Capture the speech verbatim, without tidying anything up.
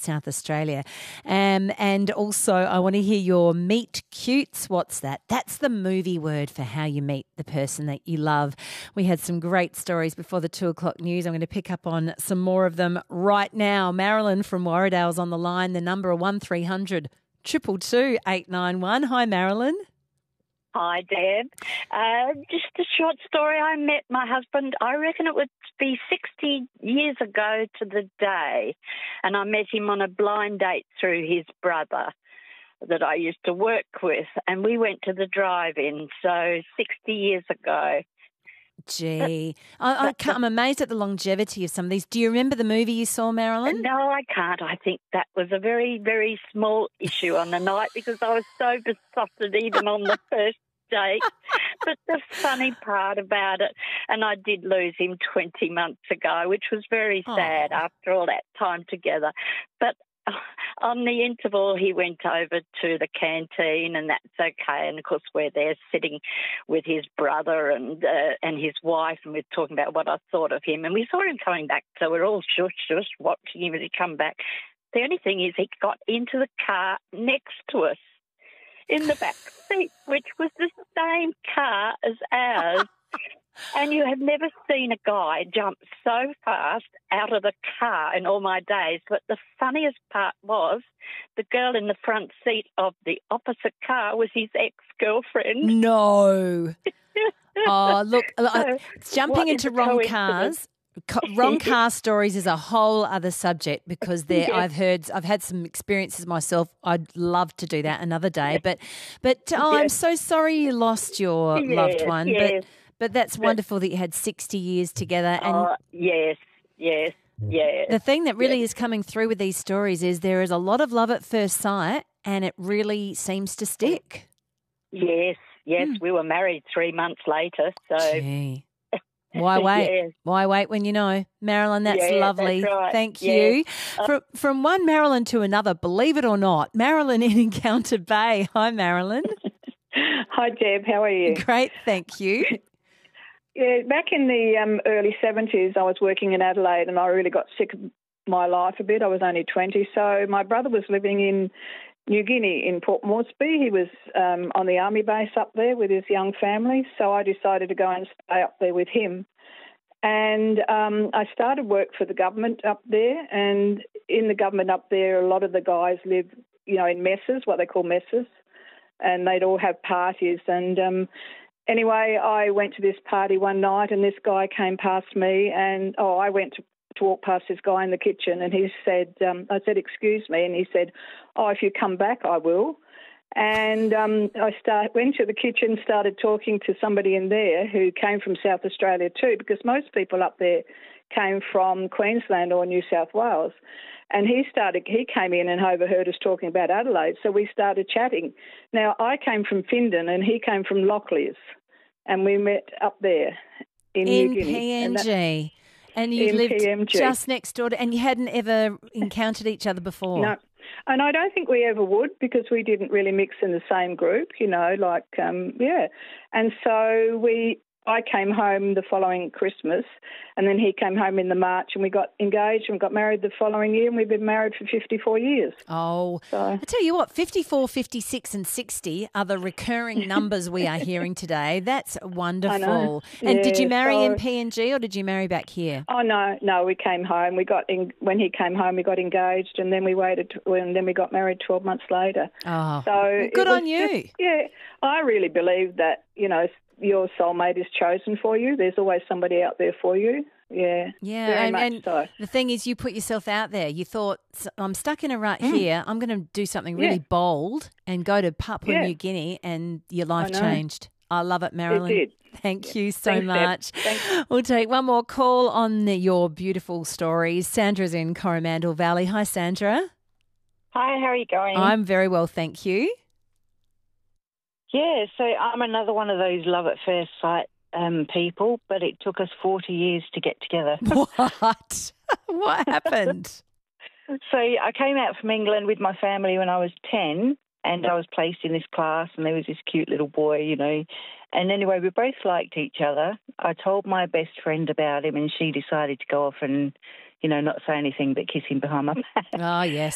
South Australia. Um, and also, I want to hear your meet cutes. What's that? That's the movie word for how you meet the person that you love. We had some great stories before the two o'clock news. I'm going to pick up on some more of them right now. Marilyn from Warradale's on the line. The number are one three hundred two two two eight nine one. Hi, Marilyn. Hi, Deb. Uh, just a short story. I met my husband, I reckon it would be sixty years ago to the day, and I met him on a blind date through his brother that I used to work with, and we went to the drive-in, so sixty years ago. Gee, I, I can't, I'm amazed at the longevity of some of these. Do you remember the movie you saw, Marilyn? No, I can't. I think that was a very, very small issue on the night because I was so besotted even on the first date. But the funny part about it, and I did lose him twenty months ago, which was very sad oh. after all that time together. But on the interval, he went over to the canteen, and that's okay. And, of course, we're there sitting with his brother and uh, and his wife, and we're talking about what I thought of him. And we saw him coming back, so we're all shush, shush, watching him as he come back. The only thing is he got into the car next to us in the back seat, which was the same car as ours. And you have never seen a guy jump so fast out of the car in all my days. But the funniest part was the girl in the front seat of the opposite car was his ex-girlfriend. No. Oh, look, So, jumping into wrong cars. Wrong car stories is a whole other subject because there Yes. I've heard I've had some experiences myself. I'd love to do that another day. But but oh, I'm Yes. so sorry you lost your Yes, loved one. yes. But but that's wonderful that you had sixty years together. And Oh, yes, yes, yes. the thing that really is coming through with these stories is there is a lot of love at first sight, and it really seems to stick. Yes, yes. Mm. We were married three months later, so Gee. Why wait? Yes. Why wait when you know? Marilyn, that's Yeah, lovely. that's right. Thank Yes. you. From, from one Marilyn to another, believe it or not, Marilyn in Encounter Bay. Hi, Marilyn. Hi, Deb. How are you? Great, thank you. Yeah, back in the um, early seventies, I was working in Adelaide and I really got sick of my life a bit. I was only twenty. So my brother was living in New Guinea in Port Moresby. He was um, on the army base up there with his young family. So I decided to go and stay up there with him. And um, I started work for the government up there. And in the government up there, a lot of the guys live, you know, in messes, what they call messes. And they'd all have parties. And um, anyway, I went to this party one night and this guy came past me and, oh, I went to to walk past this guy in the kitchen and he said, um, I said, excuse me, and he said, oh, if you come back, I will. And um, I start, went to the kitchen, started talking to somebody in there who came from South Australia too, because most people up there came from Queensland or New South Wales. And he started, he came in and overheard us talking about Adelaide, so we started chatting. Now, I came from Findon and he came from Lockleys, and we met up there in, In New Guinea. And that- P N G. And you in lived P M G. just next door to, and you hadn't ever encountered each other before? No. And I don't think we ever would because we didn't really mix in the same group, you know, like, um, yeah. And so we, I came home the following Christmas and then he came home in the March and we got engaged and got married the following year and we've been married for fifty-four years. Oh, So- I tell you what, fifty-four, fifty-six and sixty are the recurring numbers we are hearing today. That's wonderful. I know. And did you Yeah, marry so- in P N G or did you marry back here? Oh, no, no, we came home. We got in, when he came home, we got engaged and then we waited, and then we got married twelve months later. Oh, So well, it good was on you. just- yeah, I really believe that, you know, your soulmate is chosen for you. There's always somebody out there for you. Yeah. Yeah, very and, much and so. the thing is, you put yourself out there. You thought, I'm stuck in a rut here. I'm going to do something really Yeah. bold and go to Papua Yeah. New Guinea, and your life know. changed. I love it, Marilyn. did. Thank you so Thanks, Deb. much. Thanks. We'll take one more call on the, your beautiful stories. Sandra's in Coromandel Valley. Hi, Sandra. Hi, how are you going? I'm very well, thank you. Yeah, so I'm another one of those love at first sight um, people, but it took us forty years to get together. What? What happened? So I came out from England with my family when I was ten, and I was placed in this class, and there was this cute little boy, you know. And anyway, we both liked each other. I told my best friend about him, and she decided to go off and, you know, not say anything but kiss him behind my back. Oh, yes.